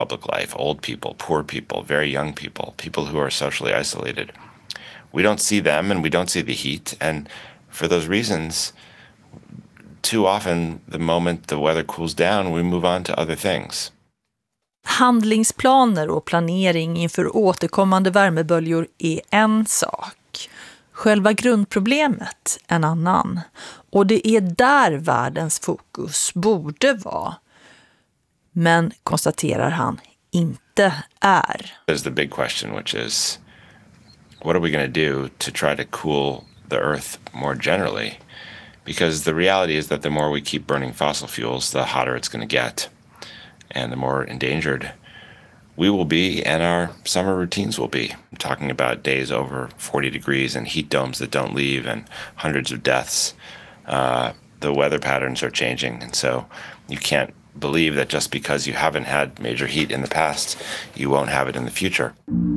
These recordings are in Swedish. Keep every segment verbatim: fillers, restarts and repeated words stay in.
public life, old people, poor people, very young people, people who are socially isolated. We don't see them and we don't see the heat. And for those reasons, too often the moment the weather cools down, we move on to other things. Handlingsplaner och planering inför återkommande värmeböljor är en sak. Själva grundproblemet en annan. Och det är där världens fokus borde vara. Men, konstaterar han, inte är. There's the big question, which is, what are we going to do to try to cool the earth more generally? Because the reality is that the more we keep burning fossil fuels, the hotter it's going to get. And the more endangered we will be and our summer routines will be. I'm talking about days over forty degrees and heat domes that don't leave and hundreds of deaths. Uh, the weather patterns are changing, and so you can't believe that just because you haven't had major heat in the past, you won't have it in the future.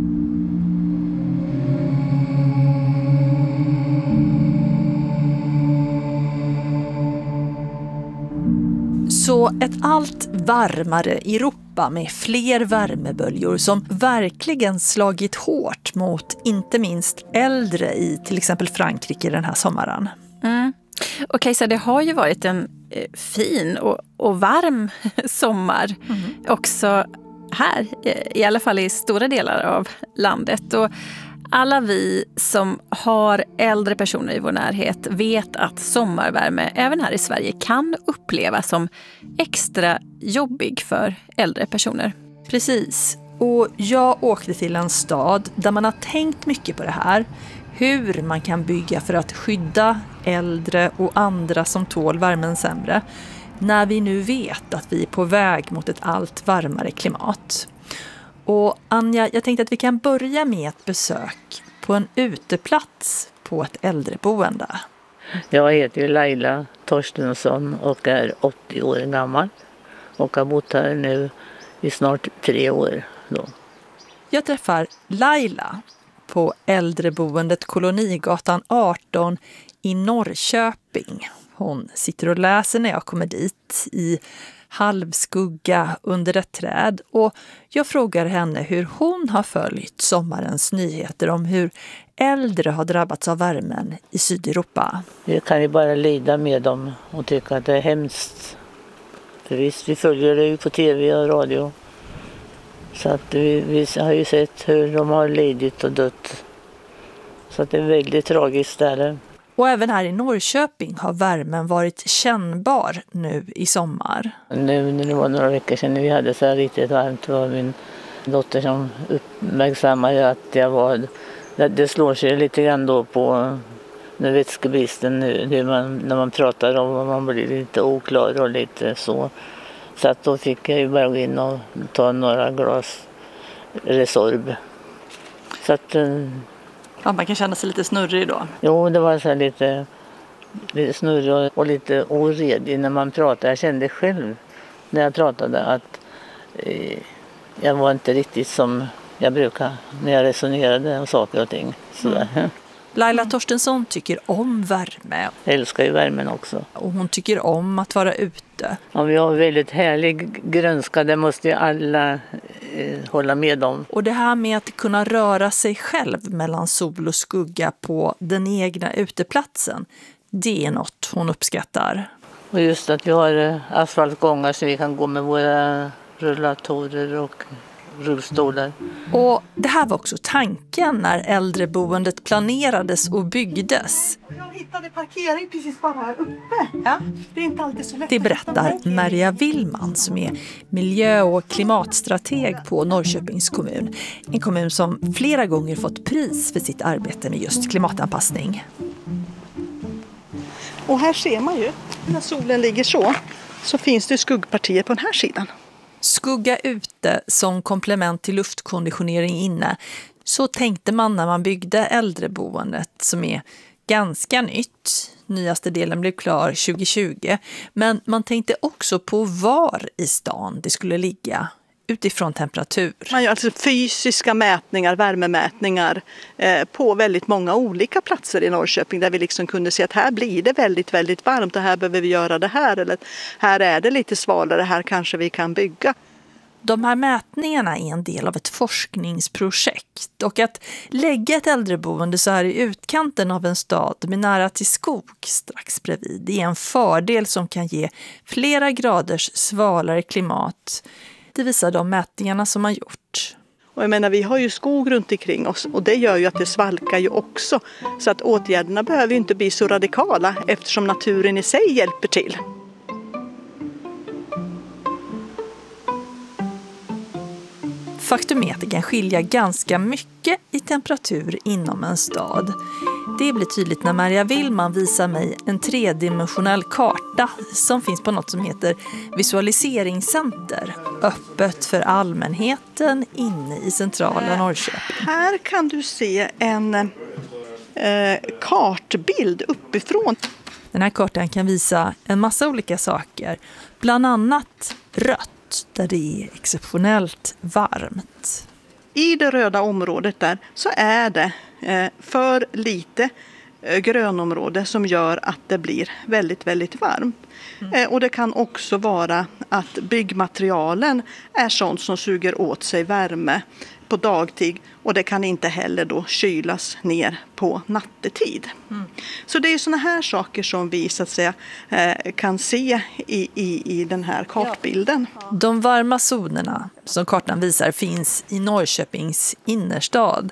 Så ett allt varmare Europa med fler värmeböljor som verkligen slagit hårt mot inte minst äldre i till exempel Frankrike den här sommaren. Mm. Okej, så det har ju varit en eh, fin och, och varm sommar mm. också här, i alla fall i stora delar av landet. Och alla vi som har äldre personer i vår närhet vet att sommarvärme även här i Sverige kan upplevas som extra jobbig för äldre personer. Precis. Och jag åkte till en stad där man har tänkt mycket på det här. Hur man kan bygga för att skydda äldre och andra som tål värmen sämre. När vi nu vet att vi är på väg mot ett allt varmare klimat. Och Anja, jag tänkte att vi kan börja med ett besök på en uteplats på ett äldreboende. Jag heter Laila Torstensson och är åttio år gammal och har bott här nu i snart tre år. Då. Jag träffar Laila på äldreboendet Kolonigatan arton i Norrköping. Hon sitter och läser när jag kommer dit i halvskugga under ett träd, och jag frågar henne hur hon har följt sommarens nyheter om hur äldre har drabbats av värmen i Sydeuropa. Vi kan ju bara lida med dem och tycka att det är hemskt. För visst, vi följer det ju på tv och radio. Så att vi, vi har ju sett hur de har lidit och dött. Så att det är väldigt tragiskt där. Och även här i Norrköping har värmen varit kännbar nu i sommar. Nu när det var några veckor sedan vi hade så här riktigt varmt, var min dotter som uppmärksammade att jag var, det slår sig lite grann då på när vätskebristen nu, hur man, när man pratar om och man blir lite oklar och lite så. Så att då fick jag ju bara gå in och ta några glas Resorb. Så att... Ja, man kan känna sig lite snurrig då. Jo, det var så här lite, lite snurrig och lite oredig när man pratade. Jag kände själv när jag pratade att eh, jag var inte riktigt som jag brukar när jag resonerade om saker och ting. Sådär. Mm. Laila Torstensson tycker om värme. Jag älskar ju värmen också. Och hon tycker om att vara ute. Ja, vi har väldigt härlig grönska, det måste ju alla eh, hålla med om. Och det här med att kunna röra sig själv mellan sol och skugga på den egna uteplatsen, det är något hon uppskattar. Och just att vi har eh, asfaltgångar så vi kan gå med våra rullatorer och rullstolar. Och det här var också tanken när äldreboendet planerades och byggdes. Jag hittade parkering precis bara här uppe. Ja, det är inte alltid så lätt. Det berättar Maria Willman som är miljö- och klimatstrateg på Norrköpings kommun. En kommun som flera gånger fått pris för sitt arbete med just klimatanpassning. Och här ser man ju, när solen ligger så, så finns det skuggpartier på den här sidan. Skugga ute som komplement till luftkonditionering inne. Så tänkte man när man byggde äldreboendet som är ganska nytt. Nyaste delen blev klar tjugo tjugo. Men man tänkte också på var i stan det skulle ligga utifrån temperatur. Man gör alltså fysiska mätningar, värmemätningar eh, på väldigt många olika platser i Norrköping där vi liksom kunde se att här blir det väldigt, väldigt varmt och här behöver vi göra det här. Eller här är det lite svalare, här kanske vi kan bygga. De här mätningarna är en del av ett forskningsprojekt, och att lägga ett äldreboende så här i utkanten av en stad med nära till skog strax bredvid är en fördel som kan ge flera graders svalare klimat. Det visar de mätningarna som har gjorts. Och jag menar, vi har ju skog runt omkring oss och det gör ju att det svalkar ju också. Så att åtgärderna behöver ju inte bli så radikala eftersom naturen i sig hjälper till. Faktum är att det kan skilja ganska mycket i temperatur inom en stad. Det blir tydligt när Maria Willman visar mig en tredimensionell karta som finns på något som heter Visualiseringscenter, öppet för allmänheten inne i centrala Norrköping. Här kan du se en eh, kartbild uppifrån. Den här kartan kan visa en massa olika saker, bland annat rött, där det är exceptionellt varmt. I det röda området där så är det eh, för lite eh, grönområde som gör att det blir väldigt, väldigt varmt. Mm. Eh, och det kan också vara att byggmaterialen är sånt som suger åt sig värme på dagtid, och det kan inte heller då kylas ner på nattetid. Mm. Så det är såna här saker som vi så att säga eh, kan se i, i, i den här kartbilden. De varma zonerna som kartan visar finns i Norrköpings innerstad.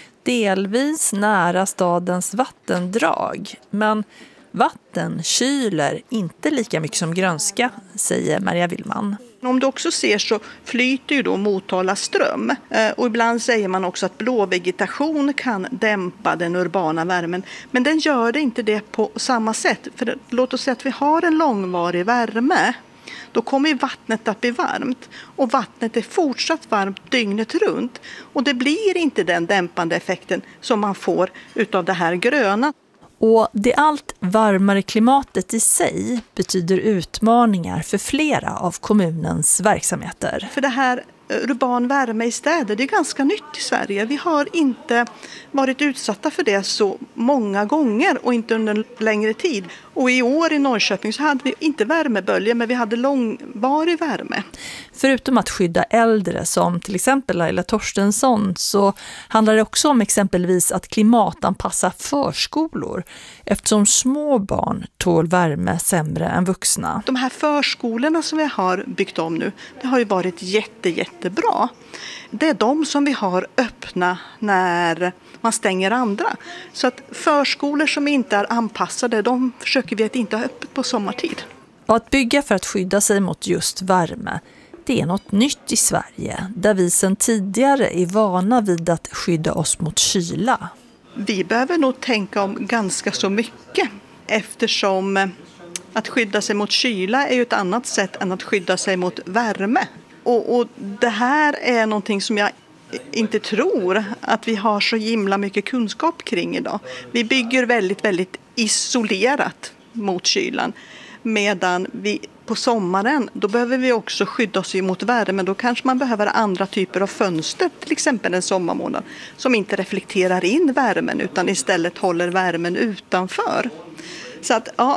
Delvis nära stadens vattendrag, men vatten kyler inte lika mycket som grönska, säger Maria Willman. Om du också ser så flyter ju då Motala ström, och ibland säger man också att blåvegetation kan dämpa den urbana värmen, men den gör det inte det på samma sätt. För låt oss säga att vi har en långvarig värme, då kommer ju vattnet att bli varmt, och vattnet är fortsatt varmt dygnet runt, och det blir inte den dämpande effekten som man får utav det här gröna. Och det allt varmare klimatet i sig betyder utmaningar för flera av kommunens verksamheter. För det här urban värme i städer, det är ganska nytt i Sverige. Vi har inte varit utsatta för det så många gånger och inte under en längre tid. Och i år i Norrköping så hade vi inte värmeböljer, men vi hade långvarig värme. Förutom att skydda äldre som till exempel Laila Torstensson, så handlar det också om exempelvis att klimatanpassa förskolor, eftersom små barn tål värme sämre än vuxna. De här förskolorna som vi har byggt om nu, det har ju varit jätte, jättebra. Det är de som vi har öppna när man stänger andra. Så att förskolor som inte är anpassade, de försöker vi att inte ha öppet på sommartid. Och att bygga för att skydda sig mot just värme, det är något nytt i Sverige, där vi sedan tidigare är vana vid att skydda oss mot kyla. Vi behöver nog tänka om ganska så mycket, eftersom att skydda sig mot kyla är ju ett annat sätt än att skydda sig mot värme. Och, och det här är någonting som jag inte tror att vi har så himla mycket kunskap kring idag. Vi bygger väldigt, väldigt isolerat mot kylan. Medan vi på sommaren, då behöver vi också skydda oss mot värme. Då kanske man behöver andra typer av fönster, till exempel en sommarmånad, som inte reflekterar in värmen utan istället håller värmen utanför. Så att ja,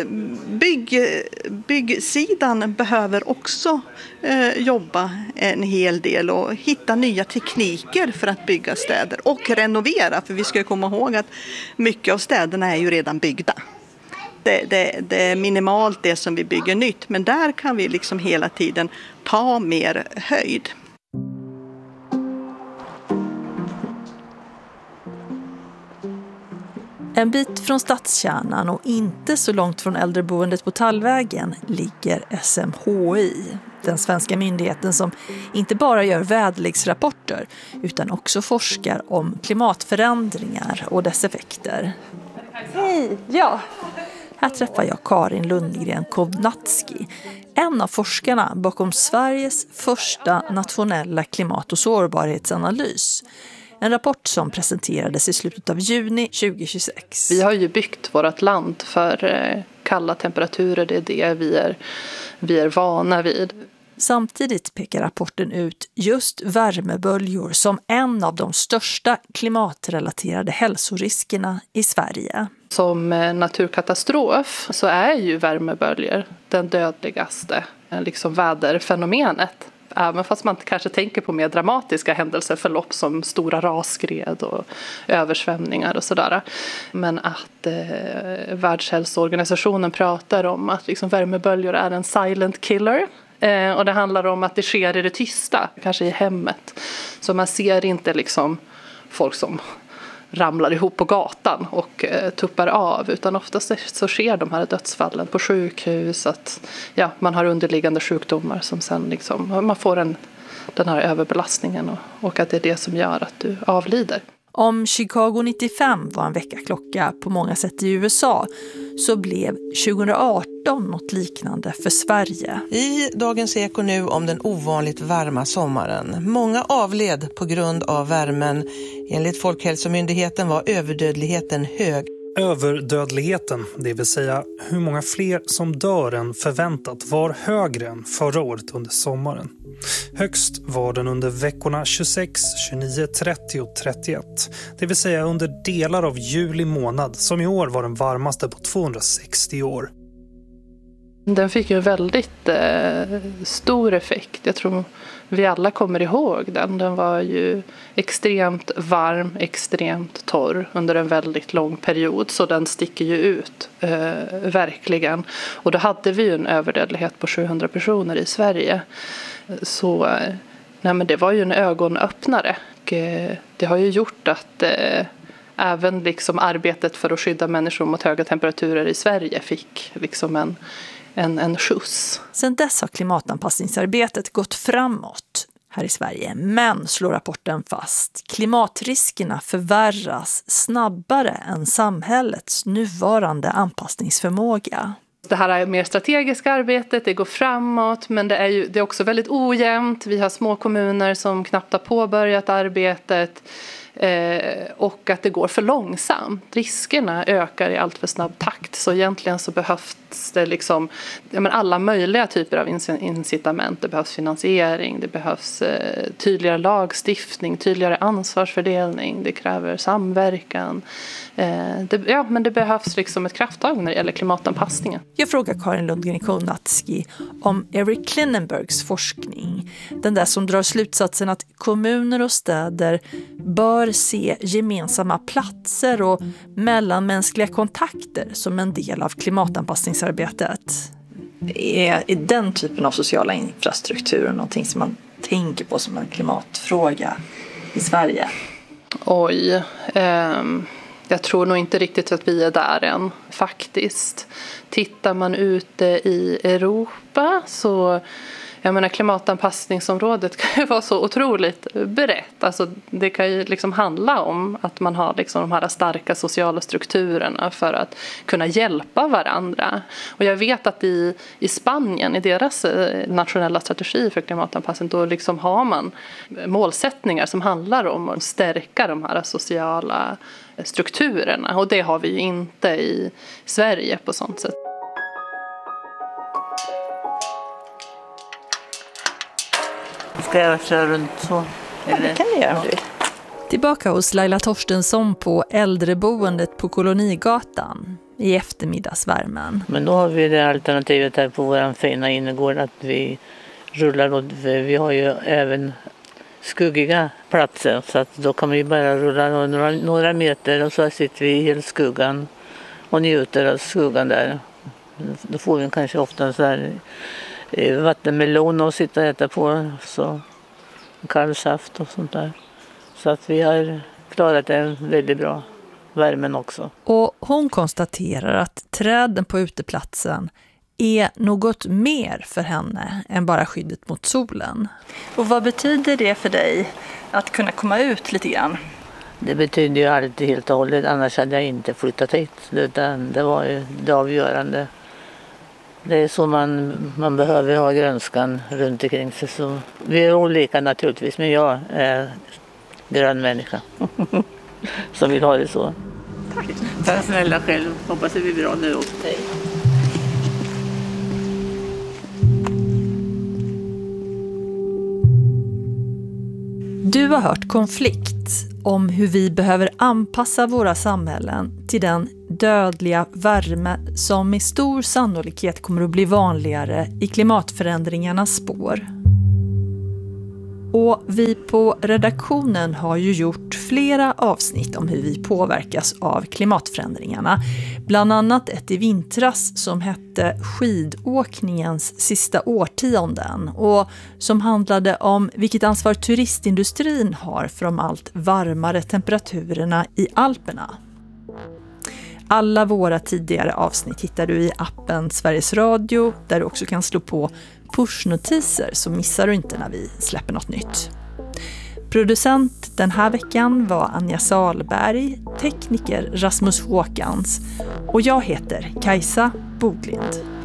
bygg, byggsidan behöver också eh, jobba en hel del och hitta nya tekniker för att bygga städer och renovera. För vi ska komma ihåg att mycket av städerna är ju redan byggda. Det, det, det är minimalt det som vi bygger nytt, men där kan vi liksom hela tiden ta mer höjd. En bit från stadskärnan och inte så långt från äldreboendet på Tallvägen ligger S M H I, den svenska myndigheten som inte bara gör väderleksrapporter utan också forskar om klimatförändringar och dess effekter. Hej, ja. Här träffar jag Karin Lundgren Kovnatski, en av forskarna bakom Sveriges första nationella klimat- och sårbarhetsanalys. En rapport som presenterades i slutet av juni tjugohundratjugosex. Vi har ju byggt vårt land för kalla temperaturer, det är det vi är, vi är vana vid. Samtidigt pekar rapporten ut just värmeböljor som en av de största klimatrelaterade hälsoriskerna i Sverige. Som naturkatastrof så är ju värmeböljor den dödligaste liksom väderfenomenet. även fast man kanske tänker på mer dramatiska händelseförlopp som stora rasskred och översvämningar och sådär. Men att eh, Världshälsoorganisationen pratar om att liksom värmeböljor är en silent killer. Eh, och det handlar om att det sker i det tysta, kanske i hemmet. Så man ser inte liksom folk som ramlar ihop på gatan och eh, tuppar av, utan oftast så sker de här dödsfallen på sjukhus, att ja, man har underliggande sjukdomar som sen liksom, man får en, den här överbelastningen och, och att det är det som gör att du avlider. Om Chicago nittiofem var en väckarklocka på många sätt i U S A så blev tjugoarton något liknande för Sverige. I Dagens Eko nu om den ovanligt varma sommaren. Många avled på grund av värmen. Enligt Folkhälsomyndigheten var överdödligheten hög. Överdödligheten, det vill säga hur många fler som dör än förväntat, var högre än förra året under sommaren. Högst var den under veckorna tjugosex, tjugonio, trettio och trettioett. Det vill säga under delar av juli månad, som i år var den varmaste på tvåhundrasextio år. Den fick ju en väldigt eh, stor effekt. Jag tror vi alla kommer ihåg den. Den var ju extremt varm, extremt torr under en väldigt lång period. Så den sticker ju ut, eh, verkligen. Och då hade vi ju en överdödlighet på sjuhundra personer i Sverige. Så eh, nej, men det var ju en ögonöppnare. Och, eh, det har ju gjort att eh, även liksom arbetet för att skydda människor mot höga temperaturer i Sverige fick liksom en En, en skjuts. Sedan dess har klimatanpassningsarbetet gått framåt här i Sverige. Men, slår rapporten fast, klimatriskerna förvärras snabbare än samhällets nuvarande anpassningsförmåga. Det här är mer strategiska arbetet, det går framåt, men det är, ju, det är också väldigt ojämnt. Vi har små kommuner som knappt har påbörjat arbetet. Eh, och att det går för långsamt. Riskerna ökar i allt för snabb takt. Så egentligen så behövs det liksom, ja, men alla möjliga typer av incitament. Det behövs finansiering, det behövs eh, tydligare lagstiftning, tydligare ansvarsfördelning. Det kräver samverkan. Eh, det, ja, men det behövs liksom ett krafttag när det gäller klimatanpassningen. Jag frågar Karin Lundgren-Konatski om Eric Klinenbergs forskning. Den där som drar slutsatsen att kommuner och städer bör se gemensamma platser och mellanmänskliga kontakter som en del av klimatanpassningsarbetet. Är, är den typen av sociala infrastruktur någonting som man tänker på som en klimatfråga i Sverige? Oj, ehm, jag tror nog inte riktigt att vi är där än, faktiskt. Tittar man ute i Europa så... Jag menar, klimatanpassningsområdet kan ju vara så otroligt brett. Alltså, det kan ju liksom handla om att man har liksom de här starka sociala strukturerna för att kunna hjälpa varandra. Och jag vet att i, i Spanien, i deras nationella strategi för klimatanpassning, då liksom har man målsättningar som handlar om att stärka de här sociala strukturerna. Och det har vi ju inte i Sverige på sånt sätt. Ska jag köra runt så? Ja, det kan du göra. Ja. Tillbaka hos Laila Torstensson på äldreboendet på Kolonigatan i eftermiddagsvärmen. Men då har vi det alternativet här på vår fina innergård att vi rullar. Och vi har ju även skuggiga platser så att då kan vi bara rulla några, några meter och så sitter vi i hela skuggan och njuter av skuggan där. Då får vi kanske ofta så här vattenmelon och sitta och äta på, så kallsaft och sånt där. Så att vi har klarat det väldigt bra, värmen också. Och hon konstaterar att träden på uteplatsen är något mer för henne än bara skyddet mot solen. Och vad betyder det för dig att kunna komma ut lite grann? Det betyder ju allt helt och hållet, annars hade jag inte flyttat hit. Utan det var ju det avgörande. Det är så man, man behöver ha grönskan runt omkring sig. Så vi är olika naturligtvis, men jag är grön människa som vill ha det så. Tack. Tack snälla själv. Hoppas det blir bra nu också. Hej. Du har hört Konflikt om hur vi behöver anpassa våra samhällen till den dödliga värme som med stor sannolikhet kommer att bli vanligare i klimatförändringarnas spår. Och vi på redaktionen har ju gjort flera avsnitt om hur vi påverkas av klimatförändringarna. Bland annat ett i vintras som hette Skidåkningens sista årtionden och som handlade om vilket ansvar turistindustrin har för de allt varmare temperaturerna i Alperna. Alla våra tidigare avsnitt hittar du i appen Sveriges Radio där du också kan slå på pushnotiser så missar du inte när vi släpper något nytt. Producent den här veckan var Anja Salberg, tekniker Rasmus Håkans och jag heter Kajsa Bodlind.